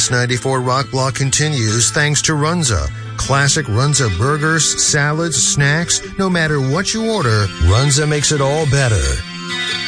News 94 Rock Block continues thanks to Runza. Classic Runza burgers, salads, snacks, no matter what you order, Runza makes it all better.